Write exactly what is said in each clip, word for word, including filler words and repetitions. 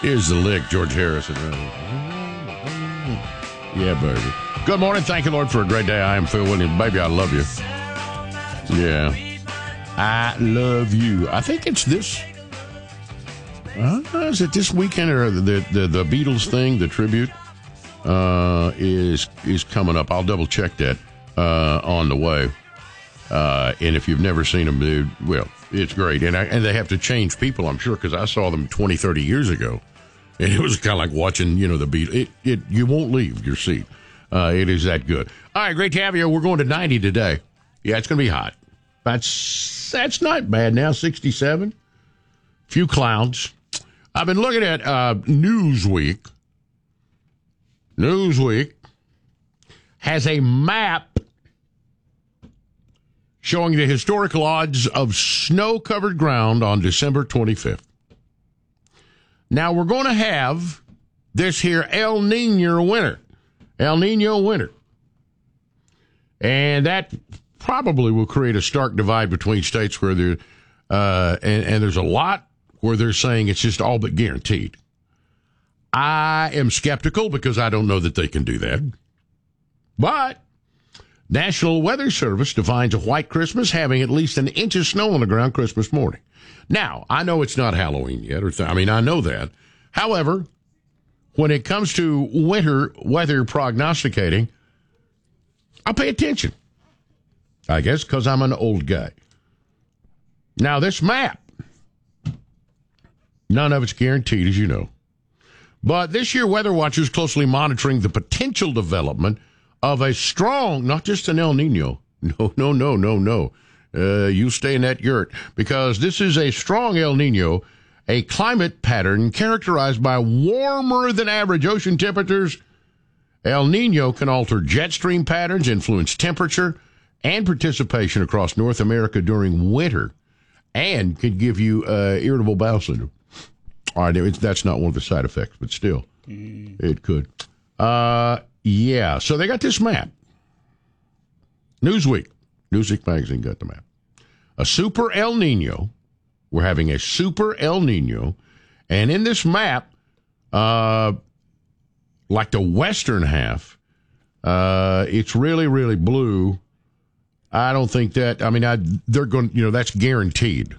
Here's the lick, George Harrison. Yeah, baby. Good morning. Thank you, Lord, for a great day. I am Phil Williams. Baby, I love you. Yeah. I love you. I think it's this. Uh, is it this weekend or the, the, the Beatles thing, the tribute, uh, is is coming up. I'll double check that uh, on the way. Uh, and if you've never seen them, dude, well, it's great. And, I, and they have to change people, I'm sure, because I saw them twenty, thirty years ago. And it was kind of like watching, you know, the Beatles. It, it, you won't leave your seat. Uh, it is that good. All right, great to have you. We're going to ninety today. Yeah, it's going to be hot. That's, that's not bad now, sixty-seven. Few clouds. I've been looking at uh, Newsweek. Newsweek has a map showing the historical odds of snow-covered ground on December twenty-fifth. Now, we're going to have this here El Nino winter. El Nino winter. And that probably will create a stark divide between states where there, uh, and, and there's a lot where they're saying it's just all but guaranteed. I am skeptical because I don't know that they can do that. But National Weather Service defines a white Christmas having at least an inch of snow on the ground Christmas morning. Now, I know it's not Halloween yet. Or th- I mean, I know that. However, when it comes to winter weather prognosticating, I pay attention. I guess because I'm an old guy. Now, this map, none of it's guaranteed, as you know. But this year, Weather Watch is closely monitoring the potential development of a strong, not just an El Nino. No, no, no, no, no. Uh, you stay in that yurt, because this is a strong El Nino, a climate pattern characterized by warmer than average ocean temperatures. El Nino can alter jet stream patterns, influence temperature and precipitation across North America during winter, and could give you uh, irritable bowel syndrome. All right, it's, that's not one of the side effects, but still, mm. it could. Uh, yeah, so they got this map. Newsweek. Newsweek magazine got the map. A super El Nino. We're having a super El Nino. And in this map, uh, like the western half, uh, it's really, really blue. I don't think that, I mean, I, they're going, you know, that's guaranteed.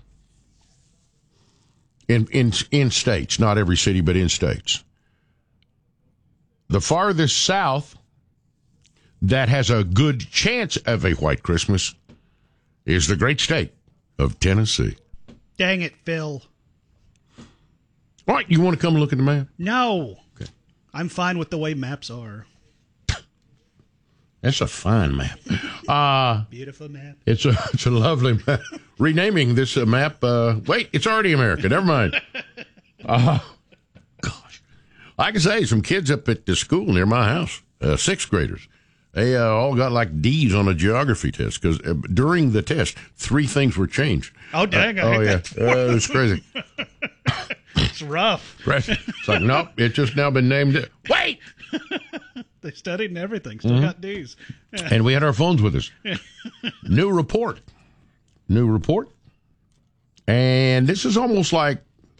In, in, in states, not every city, but in states. The farthest south that has a good chance of a white Christmas is the great state of Tennessee. Dang it, Phil. All right, you want to come look at the map? No. Okay. I'm fine with the way maps are. That's a fine map. Uh, Beautiful map. It's a it's a lovely map. Renaming this uh, map. Uh, wait, it's already America. Never mind. Uh, gosh. I can say some kids up at the school near my house, uh, sixth graders, they uh, all got like D's on a geography test because uh, during the test, three things were changed. Oh, dang. Uh, oh, yeah. Uh, it was crazy. It's rough. It's like, nope, it's just now been named. Wait! They studied and everything. Still mm-hmm. got D's. Yeah. And we had our phones with us. New report. New report. And this is almost like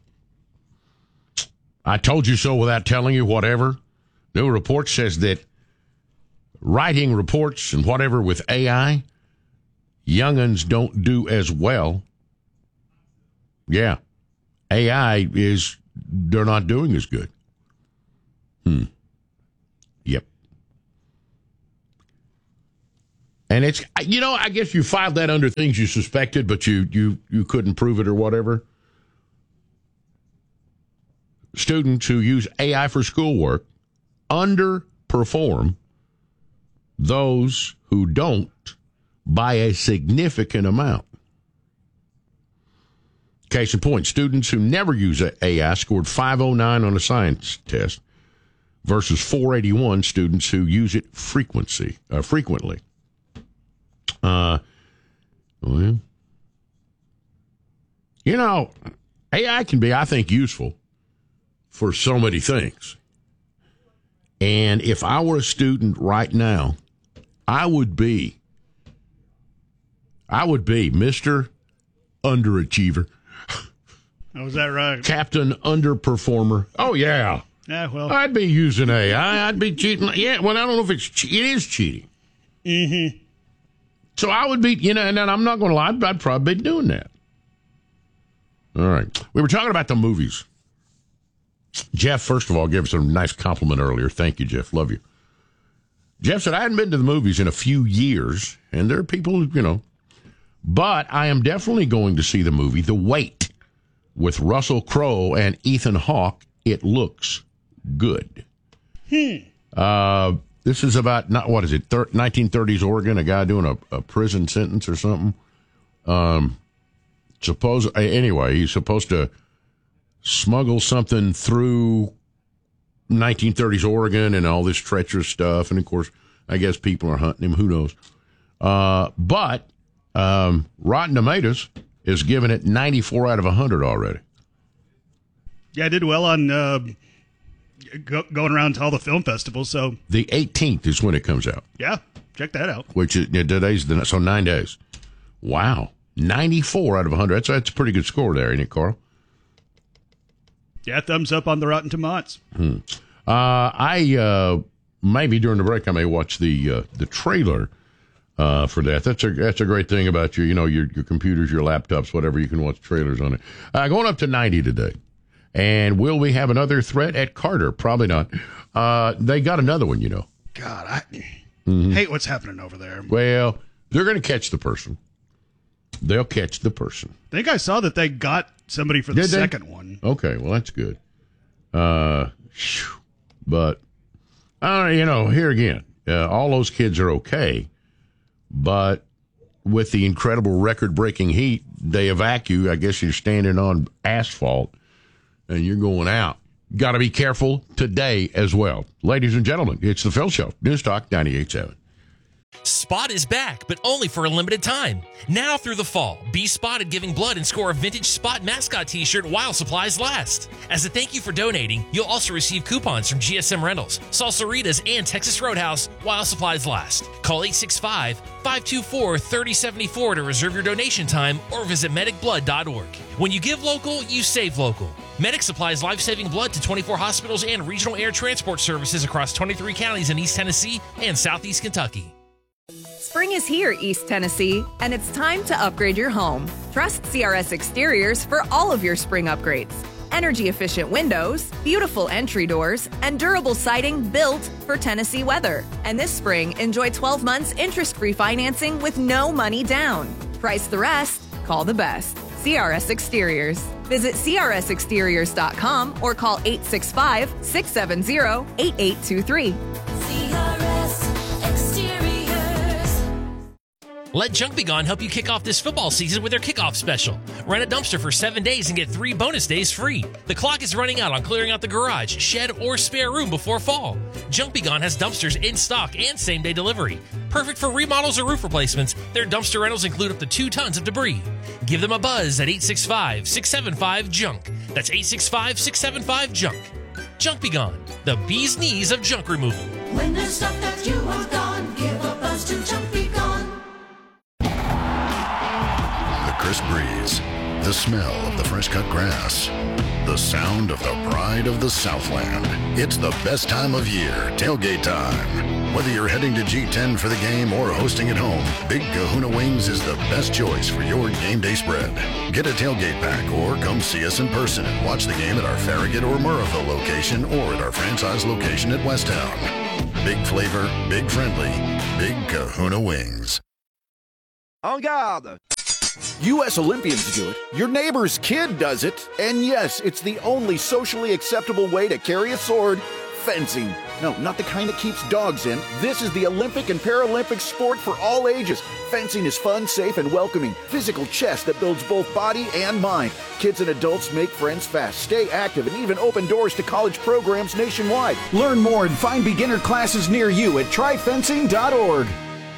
I told you so without telling you, whatever. New report says that writing reports and whatever with A I, young'uns don't do as well. Yeah. A I is, they're not doing as good. Hmm. Yep. And it's, you know, I guess you filed that under things you suspected, but you, you, you couldn't prove it or whatever. Students who use A I for schoolwork underperform those who don't by a significant amount. Case in point, students who never use A I scored five oh nine on a science test versus four eighty-one students who use it frequency, uh, frequently. Uh, well, you know, A I can be, I think, useful for so many things. And if I were a student right now, I would be, I would be Mister Underachiever. Oh, is that right? Captain Underperformer. Oh, yeah. Yeah, well. I'd be using A I. I'd be cheating. Yeah, well, I don't know if it's che- it is cheating. Mm-hmm. So I would be, you know, and I'm not going to lie, I'd, I'd probably be doing that. All right. We were talking about the movies. Jeff, first of all, gave us a nice compliment earlier. Thank you, Jeff. Love you. Jeff said, I hadn't been to the movies in a few years, and there are people, you know, but I am definitely going to see the movie The Wait with Russell Crowe and Ethan Hawke. It looks good. Hmm. Uh, this is about, not what is it, thir- nineteen thirties Oregon, a guy doing a, a prison sentence or something. Um, suppose Anyway, he's supposed to smuggle something through nineteen thirties Oregon and all this treacherous stuff. And, of course, I guess people are hunting him. Who knows? Uh, but um, Rotten Tomatoes is giving it ninety-four out of one hundred already. Yeah, I did well on uh, go, going around to all the film festivals. So the eighteenth is when it comes out. Yeah, check that out. Which is, today's the, so nine days. Wow. ninety-four out of one hundred. That's, that's a pretty good score there, ain't it, Carl? Yeah, thumbs up on the Rotten Tomatoes. Hmm. Uh, I uh, maybe during the break I may watch the uh, the trailer uh, for that. That's a that's a great thing about your you know your your computers, your laptops, whatever. You can watch trailers on it. Uh, going up to ninety today, and will we have another threat at Carter? Probably not. Uh, they got another one, you know. God, I Mm-hmm. hate what's happening over there. Well, they're going to catch the person. They'll catch the person. I think I saw that they got somebody for the Did they? second one. Okay, well, that's good. Uh, phew. But, uh, you know, here again, uh, all those kids are okay. But with the incredible record-breaking heat, they evacuate. I guess you're standing on asphalt and you're going out. Got to be careful today as well. Ladies and gentlemen, it's the Phil Show. News Talk ninety-eight point seven. Spot is back, but only for a limited time. Now through the fall, be spotted giving blood and score a vintage Spot mascot t-shirt while supplies last. As a thank you for donating, you'll also receive coupons from G S M Rentals, Salsaritas, and Texas Roadhouse while supplies last. Call eight six five, five two four, three oh seven four to reserve your donation time or visit medic blood dot org. When you give local, you save local. Medic supplies life-saving blood to twenty-four hospitals and regional air transport services across twenty-three counties in East Tennessee and Southeast Kentucky. Spring is here, East Tennessee, and it's time to upgrade your home. Trust C R S Exteriors for all of your spring upgrades. Energy-efficient windows, beautiful entry doors, and durable siding built for Tennessee weather. And this spring, enjoy twelve months interest-free financing with no money down. Price the rest, call the best. C R S Exteriors. Visit C R S exteriors dot com or call eight six five, six seven zero, eight eight two three. C R S Exteriors. Let Junk Be Gone help you kick off this football season with their kickoff special. Rent a dumpster for seven days and get three bonus days free. The clock is running out on clearing out the garage, shed, or spare room before fall. Junk Be Gone has dumpsters in stock and same-day delivery. Perfect for remodels or roof replacements, their dumpster rentals include up to two tons of debris. Give them a buzz at eight six five, six seven five, JUNK. That's eight six five, six seven five, JUNK. Junk Be Gone, the bee's knees of junk removal. When there's stuff that you want gone, give a buzz to Junk Be Gone. The crisp breeze, the smell of the fresh-cut grass, the sound of the pride of the Southland. It's the best time of year, tailgate time. Whether you're heading to G ten for the game or hosting at home, Big Kahuna Wings is the best choice for your game day spread. Get a tailgate pack or come see us in person and watch the game at our Farragut or Murrahville location or at our franchise location at Westtown. Big flavor, big friendly, Big Kahuna Wings. En garde! U S Olympians do it, your neighbor's kid does it, and yes, it's the only socially acceptable way to carry a sword, fencing. No, not the kind that keeps dogs in. This is the Olympic and Paralympic sport for all ages. Fencing is fun, safe, and welcoming. Physical chess that builds both body and mind. Kids and adults make friends fast, stay active, and even open doors to college programs nationwide. Learn more and find beginner classes near you at try fencing dot org.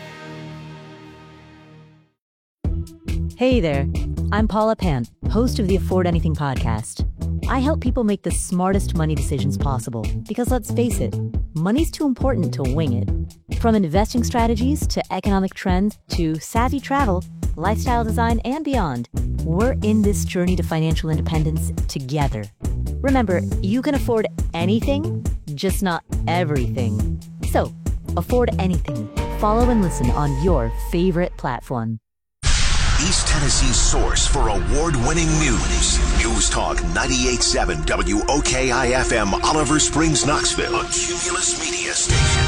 Hey there, I'm Paula Pant, host of the Afford Anything podcast. I help people make the smartest money decisions possible because let's face it, money's too important to wing it. From investing strategies to economic trends to savvy travel, lifestyle design, and beyond, We're in this journey to financial independence together. Remember, you can afford anything, just not everything. So, afford anything. Follow and listen on your favorite platform. East Tennessee's source for award-winning news. News Talk ninety-eight point seven W O K I F M, Oliver Springs, Knoxville. A Cumulus Media Station.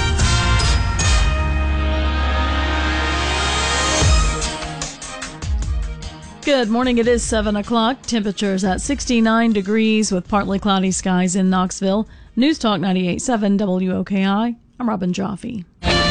Good morning. It is seven o'clock. Temperatures at sixty-nine degrees with partly cloudy skies in Knoxville. News Talk ninety-eight point seven W O K I. I'm Robin Jaffe.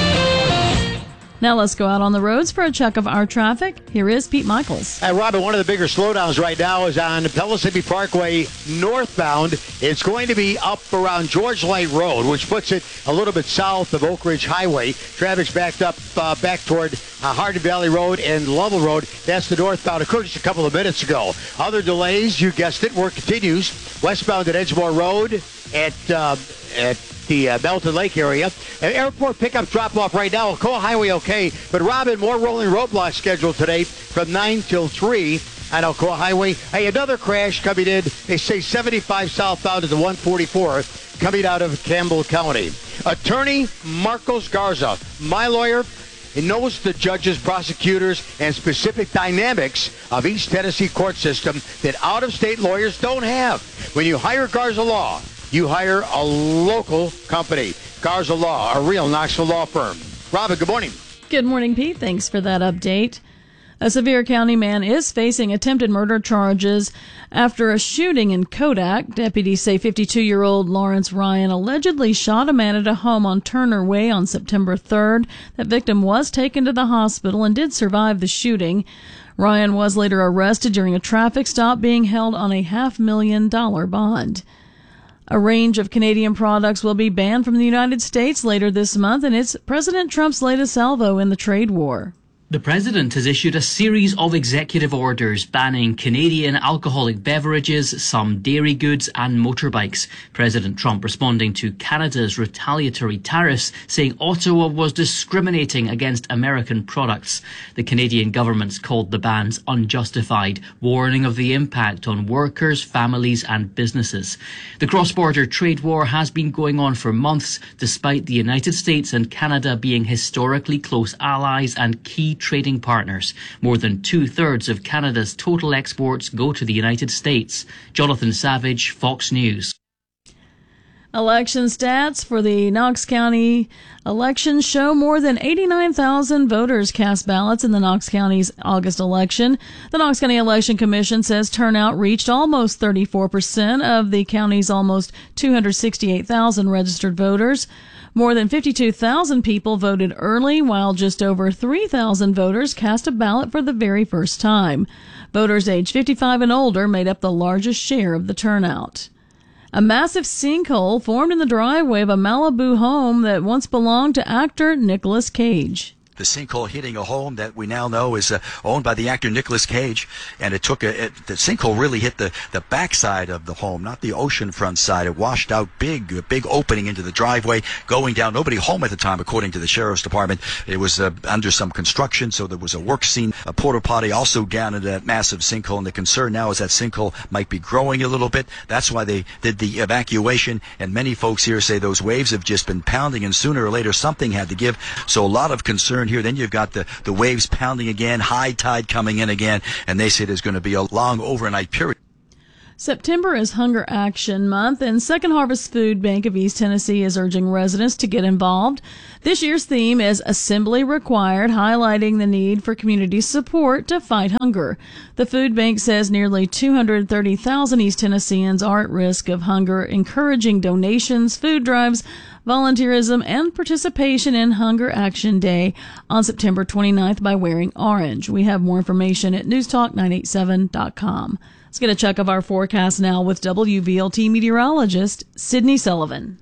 Now let's go out on the roads for a check of our traffic. Here is Pete Michaels. Hey, Robin, one of the bigger slowdowns right now is on Pellissippi Parkway northbound. It's going to be up around George Light Road, which puts it a little bit south of Oak Ridge Highway. Traffic's backed up uh, back toward uh, Hardin Valley Road and Lovell Road. That's the northbound. Occurred just a couple of minutes ago. Other delays, you guessed it, work continues. Westbound at Edgemore Road at uh, at the uh, Belton Lake area. An airport pickup drop-off right now. Alcoa Highway okay, but Robin, more rolling roadblocks scheduled today from nine till three on Alcoa Highway. Hey, another crash coming in. They say seventy-five southbound to the one forty-four coming out of Campbell County. Attorney Marcos Garza, my lawyer, he knows the judges, prosecutors, and specific dynamics of East Tennessee court system that out-of-state lawyers don't have. When you hire Garza Law, you hire a local company. Garza Law, a real Knoxville law firm. Robin, good morning. Good morning, Pete. Thanks for that update. A Sevier County man is facing attempted murder charges after a shooting in Kodak. Deputies say fifty-two-year-old Lawrence Ryan allegedly shot a man at a home on Turner Way on September third. That victim was taken to the hospital and did survive the shooting. Ryan was later arrested during a traffic stop, being held on a half-million dollar bond. A range of Canadian products will be banned from the United States later this month, and it's President Trump's latest salvo in the trade war. The President has issued a series of executive orders banning Canadian alcoholic beverages, some dairy goods and motorbikes. President Trump responding to Canada's retaliatory tariffs, saying Ottawa was discriminating against American products. The Canadian government's called the bans unjustified, warning of the impact on workers, families and businesses. The cross-border trade war has been going on for months, despite the United States and Canada being historically close allies and key trading partners. More than two-thirds of Canada's total exports go to the United States. Jonathan Savage, Fox News. Election stats for the Knox County election show more than eighty-nine thousand voters cast ballots in the Knox County's August election. The Knox County Election Commission says turnout reached almost thirty-four percent of the county's almost two hundred sixty-eight thousand registered voters. More than fifty-two thousand people voted early, while just over three thousand voters cast a ballot for the very first time. Voters aged fifty-five and older made up the largest share of the turnout. A massive sinkhole formed in the driveway of a Malibu home that once belonged to actor Nicolas Cage. The sinkhole hitting a home that we now know is uh, owned by the actor Nicolas Cage, and it took a, it, the sinkhole really hit the the backside of the home, not the oceanfront side. It washed out big, a big opening into the driveway, going down. Nobody home at the time, according to the sheriff's department. It was uh, under some construction, so there was a work scene. A porta potty also down in that massive sinkhole, and the concern now is that sinkhole might be growing a little bit. That's why they did the evacuation, and many folks here say those waves have just been pounding, and sooner or later something had to give. So a lot of concern here. Then you've got the, the waves pounding again, high tide coming in again, and they say there's going to be a long overnight period. September is Hunger Action Month, and Second Harvest Food Bank of East Tennessee is urging residents to get involved. This year's theme is Assembly Required, highlighting the need for community support to fight hunger. The food bank says nearly two hundred thirty thousand East Tennesseans are at risk of hunger, encouraging donations, food drives, volunteerism, and participation in Hunger Action Day on September twenty-ninth by wearing orange. We have more information at news talk nine eight seven dot com. Let's get a check of our forecast now with W V L T meteorologist Sydney Sullivan.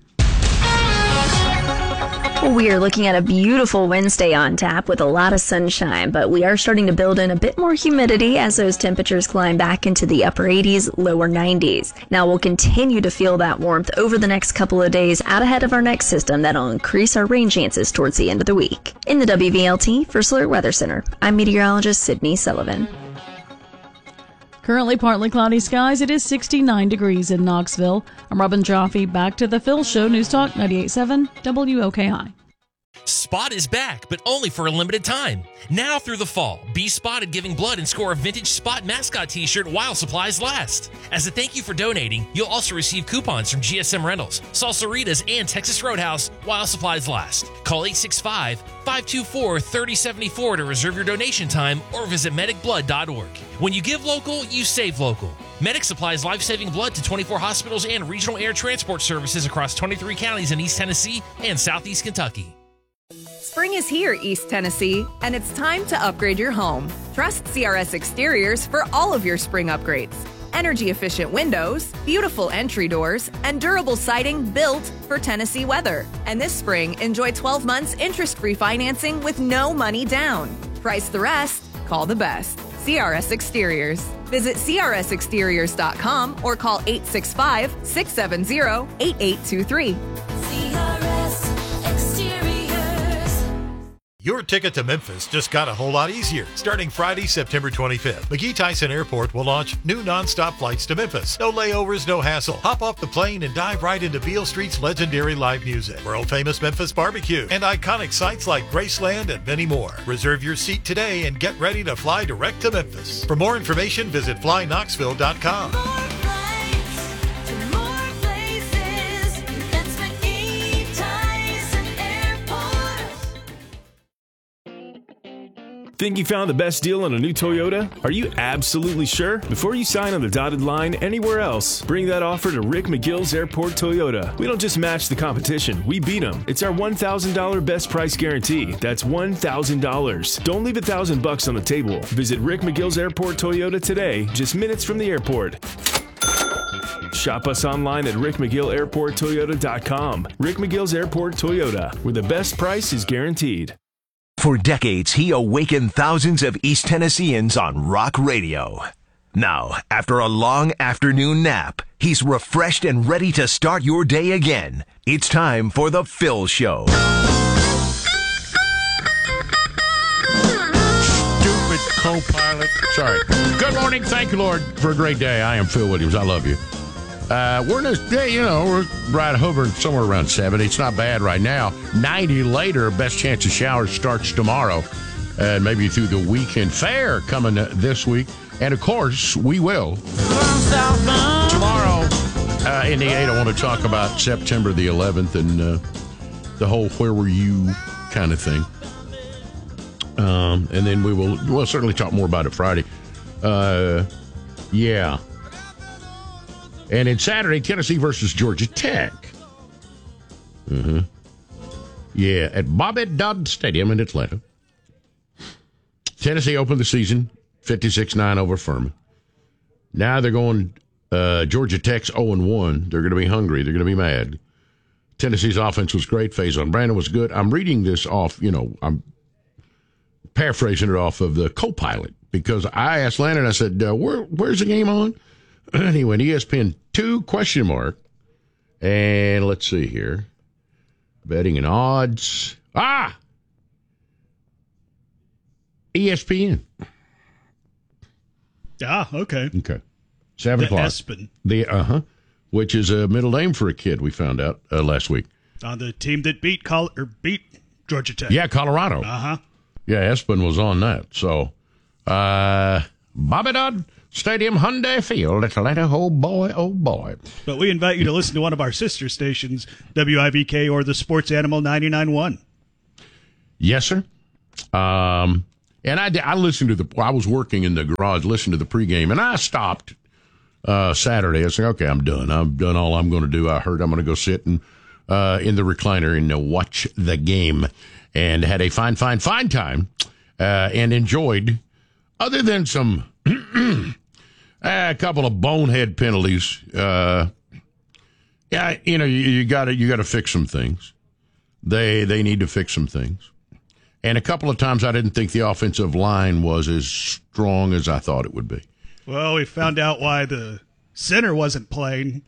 We are looking at a beautiful Wednesday on tap with a lot of sunshine, but we are starting to build in a bit more humidity as those temperatures climb back into the upper eighties, lower nineties. Now we'll continue to feel that warmth over the next couple of days out ahead of our next system that'll increase our rain chances towards the end of the week. In the W V L T First Alert Weather Center, I'm meteorologist Sydney Sullivan. Currently partly cloudy skies. It is sixty-nine degrees in Knoxville. I'm Robin Jaffe. Back to the Phil Show. News Talk ninety-eight point seven W O K I. Spot is back, but only for a limited time. Now through the fall, be spotted giving blood and score a vintage Spot mascot t-shirt while supplies last. As a thank you for donating, you'll also receive coupons from G S M Rentals, Salsaritas, and Texas Roadhouse while supplies last. Call eight six five, five two four, three oh seven four to reserve your donation time or visit medic blood dot org. When you give local, you save local. Medic supplies life-saving blood to twenty-four hospitals and regional air transport services across twenty-three counties in East Tennessee and Southeast Kentucky. Spring is here, East Tennessee, and it's time to upgrade your home. Trust C R S Exteriors for all of your spring upgrades. Energy-efficient windows, beautiful entry doors, and durable siding built for Tennessee weather. And this spring, enjoy twelve months interest-free financing with no money down. Price the rest, call the best. C R S Exteriors. Visit C R S exteriors dot com or call eight six five, six seven zero, eight eight two three. C R S Exteriors. Your ticket to Memphis just got a whole lot easier. Starting Friday, September twenty-fifth, McGee Tyson Airport will launch new nonstop flights to Memphis. No layovers, no hassle. Hop off the plane and dive right into Beale Street's legendary live music, world-famous Memphis barbecue, and iconic sites like Graceland and many more. Reserve your seat today and get ready to fly direct to Memphis. For more information, visit fly knoxville dot com. Think you found the best deal on a new Toyota? Are you absolutely sure? Before you sign on the dotted line anywhere else, bring that offer to Rick McGill's Airport Toyota. We don't just match the competition, we beat them. It's our one thousand dollars best price guarantee. That's one thousand dollars. Don't leave a thousand bucks on the table. Visit Rick McGill's Airport Toyota today, just minutes from the airport. Shop us online at rick mcgill airport toyota dot com. Rick McGill's Airport Toyota, where the best price is guaranteed. For decades, he awakened thousands of East Tennesseans on rock radio. Now, after a long afternoon nap, he's refreshed and ready to start your day again. It's time for The Phil Show. Stupid co-pilot. Sorry. Good morning. Thank you, Lord, for a great day. I am Phil Williams. I love you. Uh, we're in this day, you know, we're right hovering somewhere around seventy. It's not bad right now. ninety later, best chance of showers starts tomorrow. And maybe through the weekend fair coming this week. And, of course, we will. Tomorrow uh, in the eight, I want to talk about September the eleventh and uh, the whole where were you kind of thing. Um, and then we will we'll certainly talk more about it Friday. Uh, yeah. And in Saturday, Tennessee versus Georgia Tech. Mm-hmm. Yeah, at Bobby Dodd Stadium in Atlanta. Tennessee opened the season fifty-six nine over Furman. Now they're going, uh, Georgia Tech's oh and one. They're going to be hungry. They're going to be mad. Tennessee's offense was great. Faison Brandon was good. I'm reading this off, you know, I'm paraphrasing it off of the co-pilot because I asked Landon, I said, uh, Where, where's the game on? And he went E S P N two question mark. And let's see here. Betting and odds. Ah! E S P N. Ah, okay. Okay. Seven the o'clock. Espen. The uh-huh. Which is a middle name for a kid we found out uh, last week. On the team that beat Col- or beat Georgia Tech. Yeah, Colorado. Uh-huh. Yeah, Espen was on that. So, uh, Bobby Dodd Stadium, Hyundai Field, Atlanta. Oh, boy, oh, boy. But we invite you to listen to one of our sister stations, W I V K or the Sports Animal ninety-nine point one. Yes, sir. Um, and I, I listened to the, I was working in the garage, listened to the pregame, and I stopped uh, Saturday. I said, okay, I'm done. I've done all I'm going to do. I heard I'm going to go sit and, uh, in the recliner and uh, watch the game, and had a fine, fine, fine time uh, and enjoyed, other than some... a couple of bonehead penalties. Uh, yeah, you know, you, you got to you got to fix some things. They they need to fix some things. And a couple of times I didn't think the offensive line was as strong as I thought it would be. Well, we found out why the center wasn't playing.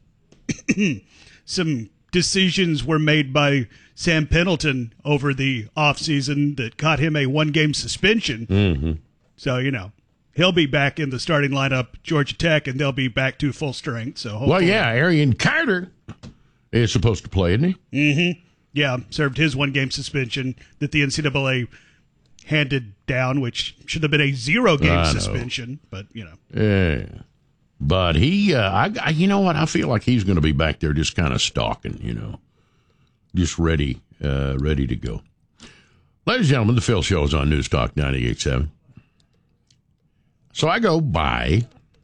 Some decisions were made by Sam Pendleton over the offseason that got him a one-game suspension. Mm-hmm. So, you know. he'll be back in the starting lineup, Georgia Tech, and they'll be back to full strength. So well, yeah, Arian Carter is supposed to play, isn't he? Mm-hmm. Yeah, served his one-game suspension that the N C double A handed down, which should have been a zero-game suspension. But, you know. Yeah. But he, uh, I, I, you know what? I feel like he's going to be back there just kind of stalking, you know, just ready, uh, ready to go. Ladies and gentlemen, the Phil Show is on News Talk ninety-eight point seven. So I go buy,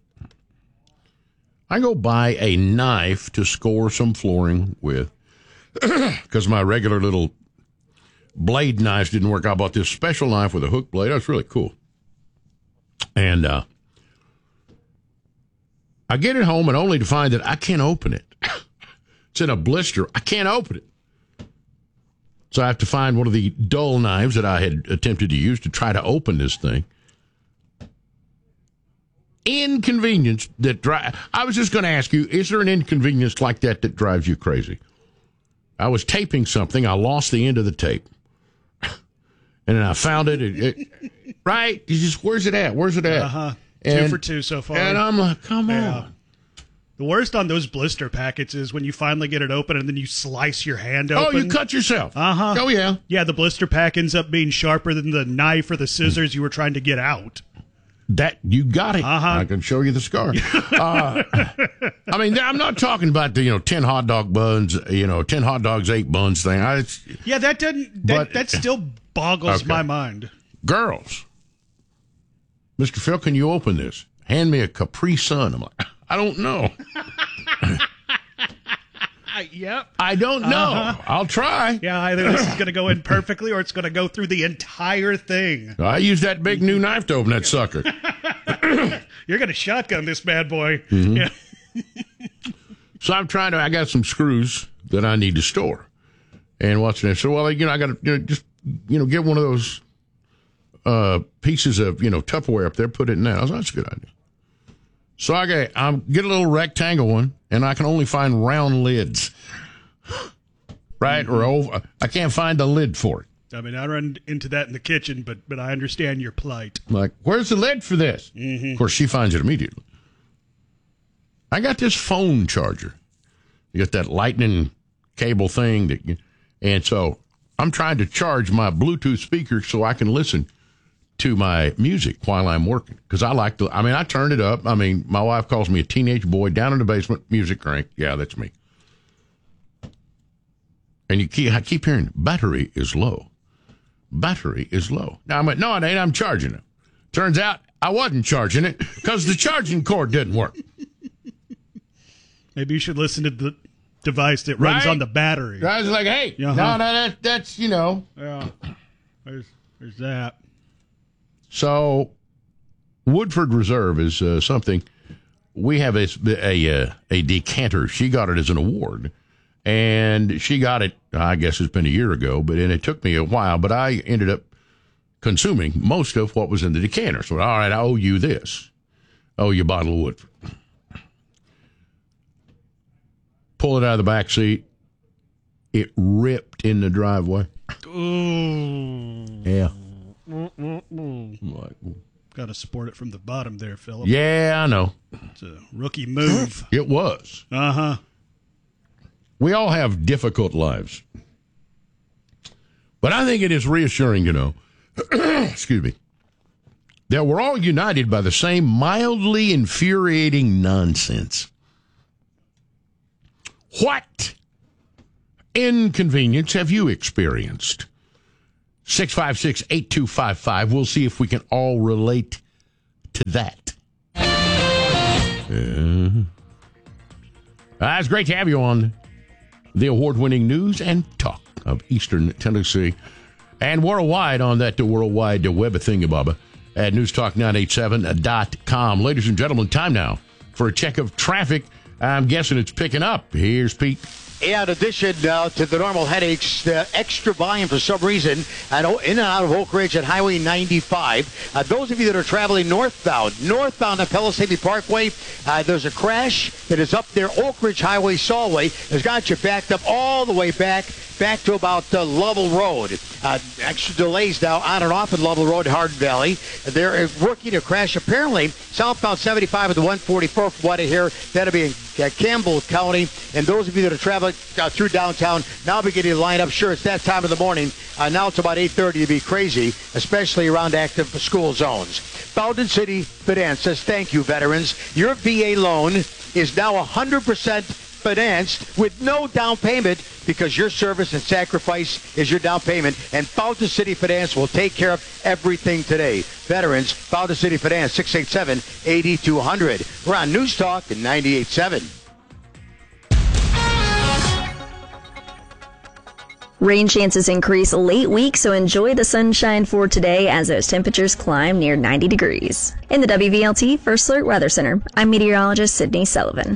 I go buy a knife to score some flooring with, because my regular little blade knives didn't work. I bought this special knife with a hook blade. That's really cool. And uh, I get it home and only to find that I can't open it. It's in a blister. I can't open it. So I have to find one of the dull knives that I had attempted to use to try to open this thing. Inconvenience that drive. I was just going to ask you, is there an inconvenience like that that drives you crazy? I was taping something. I lost the end of the tape. And then I found it. it, it right? You just, where's it at? Where's it at? Uh-huh. And, two for two so far. And I'm like, come yeah. on. The worst on those blister packets is when you finally get it open and then you slice your hand open. Oh, you cut yourself. Uh-huh. Oh, yeah. Yeah, the blister pack ends up being sharper than the knife or the scissors you were trying to get out. That, you got it. Uh-huh. I can show you the scar. uh, I mean, I'm not talking about the, you know, ten hot dog buns, you know, ten hot dogs, eight buns thing. I, yeah, that doesn't, that, but, that still boggles okay. my mind. Girls, Mister Phil, can you open this? Hand me a Capri Sun. I'm like, I don't know. Yep. I don't know. Uh-huh. I'll try. Yeah, either this is going to go in perfectly or it's going to go through the entire thing. I used that big new knife to open that sucker. You're going to shotgun this bad boy. Mm-hmm. Yeah. So I'm trying to, I got some screws that I need to store. And what's next? So, well, you know, I got to you know, just, you know, get one of those uh, pieces of, you know, Tupperware up there, put it in that. I was like, that's a good idea. So I get, I get a little rectangle one, and I can only find round lids. Right? Mm-hmm. Or over, I can't find a lid for it. I mean, I run into that in the kitchen, but but I understand your plight. Like, where's the lid for this? Mm-hmm. Of course, she finds it immediately. I got this phone charger. You got that lightning cable thing. that, you, And so I'm trying to charge my Bluetooth speaker so I can listen to my music while I'm working. Because I like to, I mean, I turn it up. I mean, my wife calls me a teenage boy down in the basement, music crank. Yeah, that's me. And you keep, I keep hearing, battery is low. Battery is low. Now I'm like, no, it ain't. I'm charging it. Turns out I wasn't charging it because the charging cord didn't work. Maybe you should listen to the device that runs right? on the battery. I was like, hey, uh-huh. no, no, that, that's, you know. Yeah, there's, there's that. So Woodford Reserve is uh, something, we have a, a, a decanter. She got it as an award. And she got it, I guess it's been a year ago, but and it took me a while, but I ended up consuming most of what was in the decanter. So, all right, I owe you this. I owe you a bottle of Woodford. Pull it out of the back seat. It ripped in the driveway. Ooh. Yeah. Got to support it from the bottom there, Philip. Yeah, I know. It's a rookie move. It was. Uh-huh. We all have difficult lives. But I think it is reassuring to know, excuse me, that we're all united by the same mildly infuriating nonsense. What inconvenience have you experienced? six five six, eight two five five. We'll see if we can all relate to that. Uh, uh, it's great to have you on the award-winning news and talk of Eastern Tennessee and worldwide on that the worldwide web thingamabba at news talk nine eighty-seven dot com. Ladies and gentlemen, time now for a check of traffic. I'm guessing it's picking up. Here's Pete. Yeah, in addition uh, to the normal headaches, the extra volume for some reason and in and out of Oak Ridge at Highway ninety-five. Uh, those of you that are traveling northbound, northbound on Palisade Parkway, uh, there's a crash that is up there. Oak Ridge Highway Solway has got you backed up all the way back. back to about uh, Lovell Road. Uh, extra delays now on and off in Lovell Road, Hardin Valley. They're working a crash apparently southbound seventy-five at the one forty-four from what I hear. That'll be in uh, Campbell County. And those of you that are traveling uh, through downtown now beginning to line up. Sure, it's that time of the morning. Uh, now it's about eight thirty to be crazy, especially around active school zones. Fountain City Finance says thank you, veterans. Your V A loan is now one hundred percent financed with no down payment because your service and sacrifice is your down payment, and Fountain City Finance will take care of everything today. Veterans, Fountain City Finance, six eight seven, eight two zero zero. We're on News Talk at ninety-eight point seven. Rain chances increase late week, so enjoy the sunshine for today as those temperatures climb near ninety degrees. In the W V L T First Alert Weather Center, I'm meteorologist Sydney Sullivan.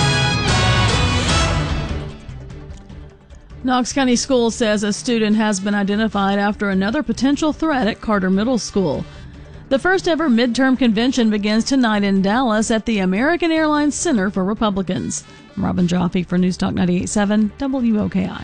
Knox County Schools says a student has been identified after another potential threat at Carter Middle School. The first ever midterm convention begins tonight in Dallas at the American Airlines Center for Republicans. I'm Robin Jaffe for News Talk ninety-eight point seven W O K I.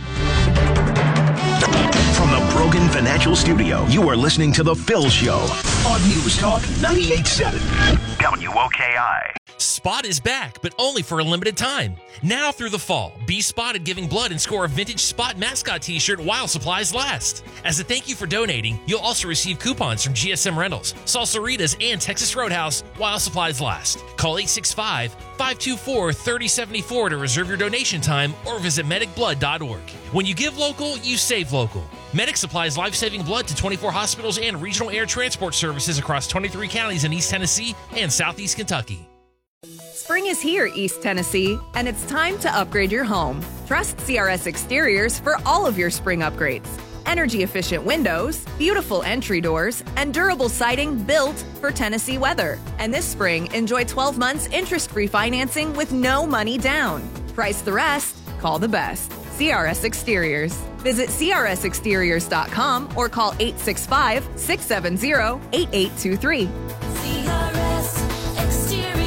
From the Brogan Financial Studio, you are listening to The Phil Show on News Talk ninety-eight point seven W O K I. Spot is back, but only for a limited time. Now through the fall, be spotted giving blood and score a vintage Spot mascot t-shirt while supplies last. As a thank you for donating, you'll also receive coupons from G S M Rentals, Salsaritas, and Texas Roadhouse while supplies last. Call eight six five, five two four, three oh seven four to reserve your donation time or visit medic blood dot org. When you give local, you save local. Medic supplies life-saving blood to twenty-four hospitals and regional air transport services across twenty-three counties in East Tennessee and Southeast Kentucky. Spring is here, East Tennessee, and it's time to upgrade your home. Trust C R S Exteriors for all of your spring upgrades. Energy-efficient windows, beautiful entry doors, and durable siding built for Tennessee weather. And this spring, enjoy twelve months interest-free financing with no money down. Price the rest, call the best. C R S Exteriors. Visit C R S exteriors dot com or call eight six five, six seven zero, eight eight two three. C R S Exteriors.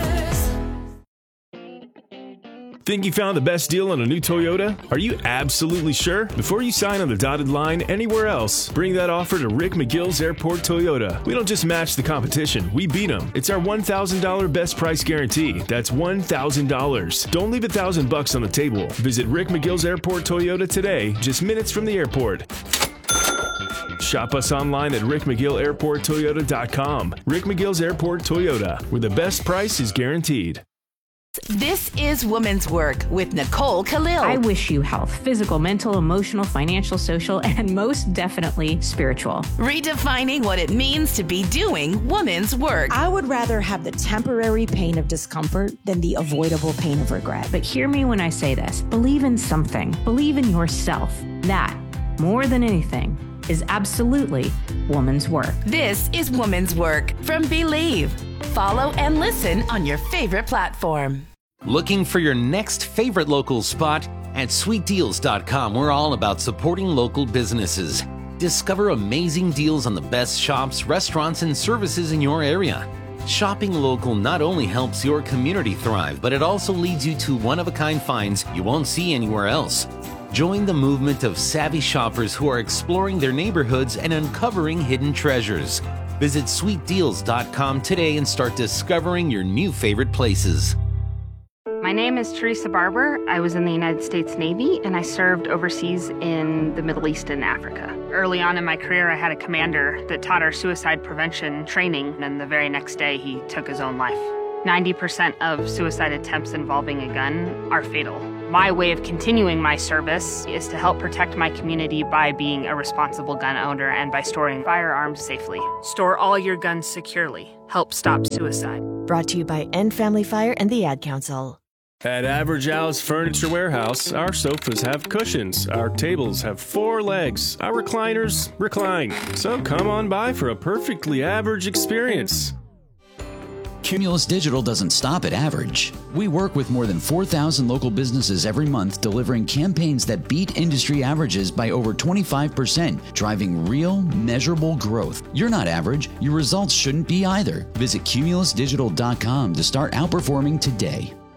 Think you found the best deal on a new Toyota? Are you absolutely sure? Before you sign on the dotted line anywhere else, bring that offer to Rick McGill's Airport Toyota. We don't just match the competition, we beat them. It's our one thousand dollars best price guarantee. That's one thousand dollars. Don't leave a thousand bucks on the table. Visit Rick McGill's Airport Toyota today, just minutes from the airport. Shop us online at rick mcgill airport toyota dot com. Rick McGill's Airport Toyota, where the best price is guaranteed. This is Women's Work with Nicole Khalil. I wish you health, physical, mental, emotional, financial, social, and most definitely spiritual. Redefining what it means to be doing women's work. I would rather have the temporary pain of discomfort than the avoidable pain of regret. But hear me when I say this. Believe in something. Believe in yourself. That, more than anything, is absolutely woman's work. This is Woman's Work from Believe. Follow and listen on your favorite platform. Looking for your next favorite local spot? At sweet deals dot com, we're all about supporting local businesses. Discover amazing deals on the best shops, restaurants, and services in your area. Shopping local not only helps your community thrive, but it also leads you to one-of-a-kind finds you won't see anywhere else. Join the movement of savvy shoppers who are exploring their neighborhoods and uncovering hidden treasures. Visit sweet deals dot com today and start discovering your new favorite places. My name is Teresa Barber. I was in the United States Navy and I served overseas in the Middle East and Africa. Early on in my career, I had a commander that taught our suicide prevention training, and the very next day he took his own life. ninety percent of suicide attempts involving a gun are fatal. My way of continuing my service is to help protect my community by being a responsible gun owner and by storing firearms safely. Store all your guns securely. Help stop suicide. Brought to you by End Family Fire and the Ad Council. At Average Al's Furniture Warehouse, our sofas have cushions, our tables have four legs, our recliners recline. So come on by for a perfectly average experience. Cumulus Digital doesn't stop at average. We work with more than four thousand local businesses every month, delivering campaigns that beat industry averages by over twenty-five percent, driving real, measurable growth. You're not average. Your results shouldn't be either. Visit cumulus digital dot com to start outperforming today.